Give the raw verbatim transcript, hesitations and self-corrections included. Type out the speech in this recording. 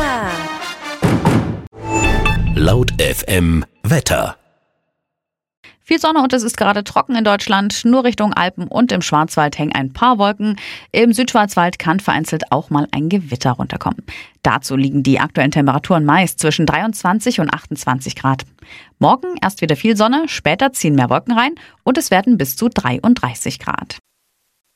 Mama. Laut F M Wetter. Viel Sonne und es ist gerade trocken in Deutschland. Nur Richtung Alpen und im Schwarzwald hängen ein paar Wolken. Im Südschwarzwald kann vereinzelt auch mal ein Gewitter runterkommen. Dazu liegen die aktuellen Temperaturen meist zwischen dreiundzwanzig und achtundzwanzig Grad. Morgen erst wieder viel Sonne, später ziehen mehr Wolken rein und es werden bis zu dreiunddreißig Grad.